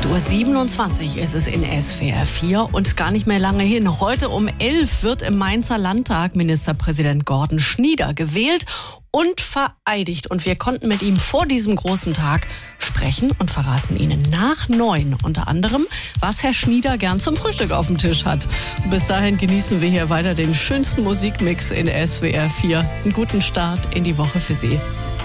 8:27 Uhr ist es in SWR 4 und gar nicht mehr lange hin. Heute um 11 wird im Mainzer Landtag Ministerpräsident Gordon Schnieder gewählt und vereidigt. Und wir konnten mit ihm vor diesem großen Tag sprechen und verraten Ihnen nach 9 unter anderem, was Herr Schnieder gern zum Frühstück auf dem Tisch hat. Bis dahin genießen wir hier weiter den schönsten Musikmix in SWR 4. Einen guten Start in die Woche für Sie.